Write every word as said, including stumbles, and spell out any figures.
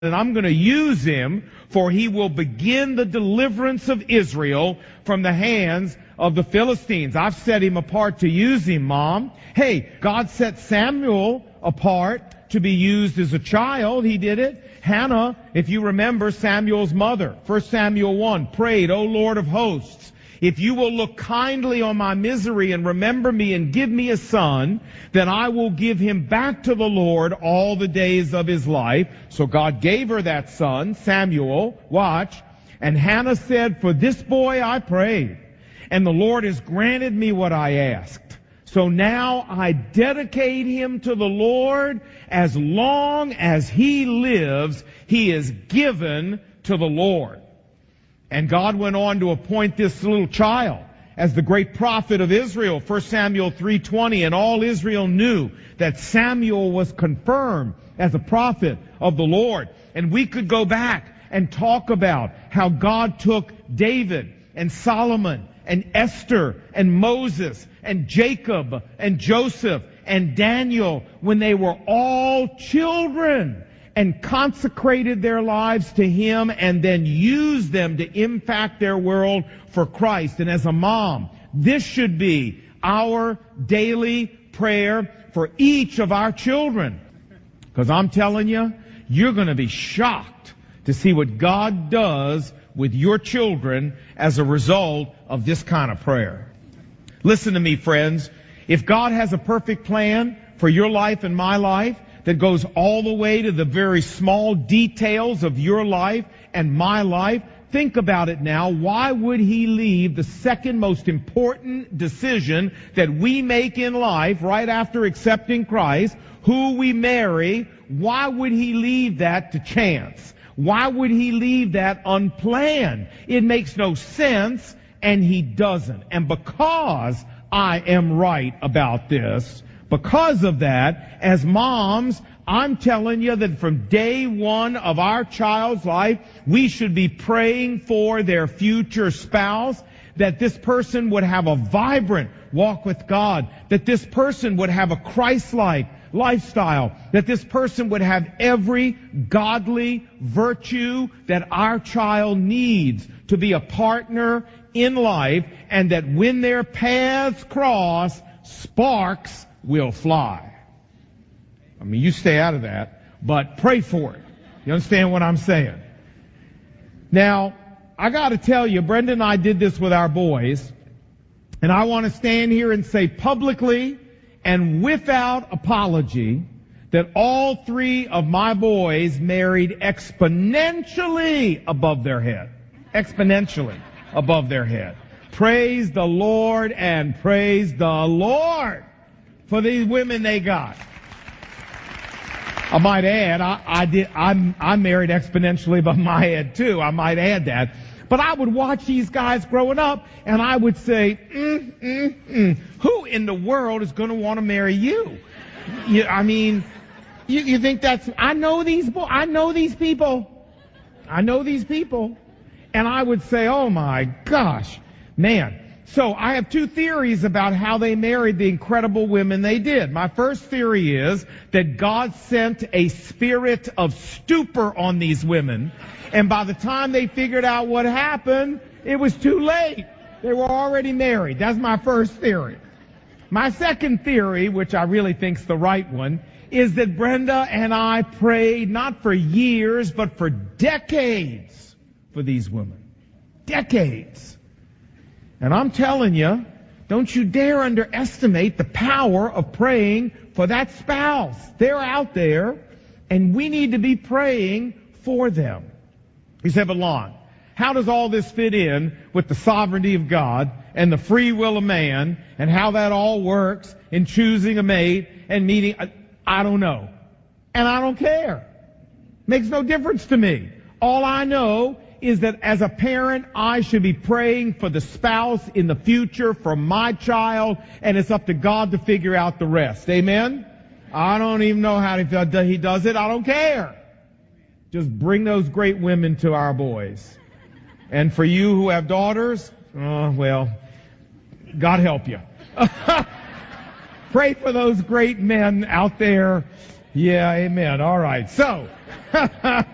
and I'm going to use him, for he will begin the deliverance of Israel from the hands of the Philistines. I've set him apart to use him, Mom. Hey, God set Samuel apart to be used as a child. He did it. Hannah, if you remember, Samuel's mother, First Samuel one, prayed, O Lord of hosts, if you will look kindly on my misery and remember me and give me a son, then I will give him back to the Lord all the days of his life. So God gave her that son, Samuel. Watch. And Hannah said, for this boy I prayed, and the Lord has granted me what I asked. So now I dedicate him to the Lord. As long as he lives, he is given to the Lord. And God went on to appoint this little child as the great prophet of Israel, First Samuel three twenty, and all Israel knew that Samuel was confirmed as a prophet of the Lord. And we could go back and talk about how God took David and Solomon and Esther and Moses and Jacob and Joseph and Daniel when they were all children, and consecrated their lives to him and then used them to impact their world for Christ. And as a mom, this should be our daily prayer for each of our children. Because I'm telling you, you're going to be shocked to see what God does with your children as a result of this kind of prayer. Listen to me, friends. If God has a perfect plan for your life and my life, that goes all the way to the very small details of your life and my life, think about it now. Why would he leave the second most important decision that we make in life right after accepting Christ, who we marry? Why would he leave that to chance? Why would he leave that unplanned? It makes no sense, and he doesn't. And because I am right about this, because of that, as moms, I'm telling you that from day one of our child's life, we should be praying for their future spouse, that this person would have a vibrant walk with God, that this person would have a Christ-like lifestyle, that this person would have every godly virtue that our child needs to be a partner in life, and that when their paths cross, sparks will fly. I mean, you stay out of that, but pray for it. You understand what I'm saying? Now, I got to tell you, Brenda and I did this with our boys, and I want to stand here and say publicly and without apology that all three of my boys married exponentially above their head. Exponentially above their head. Praise the Lord and praise the Lord for these women they got. I might add, I, I did, I'm, I married exponentially above my head too. I might add that. But I would watch these guys growing up, and I would say, mm, mm, mm, who in the world is going to want to marry you? you I mean, you, you think that's, I know these, bo- I know these people. I know these people. And I would say, oh my gosh, man. So I have two theories about how they married the incredible women they did. My first theory is that God sent a spirit of stupor on these women, and by the time they figured out what happened, it was too late. They were already married. That's my first theory. My second theory, which I really think's the right one, is that Brenda and I prayed not for years, but for decades for these women. Decades. And I'm telling you, don't you dare underestimate the power of praying for that spouse. They're out there, and we need to be praying for them. You say, but Lon, how does all this fit in with the sovereignty of God and the free will of man, and how that all works in choosing a mate and meeting? I, I don't know. And I don't care. Makes no difference to me. All I know is that as a parent, I should be praying for the spouse in the future for my child, and it's up to God to figure out the rest. Amen? I don't even know how he does it. I don't care. Just bring those great women to our boys. And for you who have daughters, oh, well, God help you. Pray for those great men out there. Yeah, amen. All right. So,